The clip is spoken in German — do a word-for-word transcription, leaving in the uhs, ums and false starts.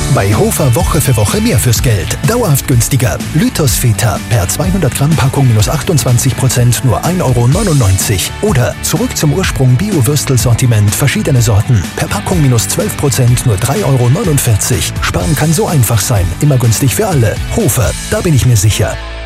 Bei Hofer Woche für Woche mehr fürs Geld. Dauerhaft günstiger. Lythos Feta per zweihundert Gramm Packung minus achtundzwanzig Prozent nur ein Euro neunundneunzig. Oder zurück zum Ursprung Bio-Würstel-Sortiment verschiedene Sorten. Per Packung minus zwölf Prozent nur drei Euro neunundvierzig. Sparen kann so einfach sein. Immer günstig für alle. Hofer, da bin ich mir sicher.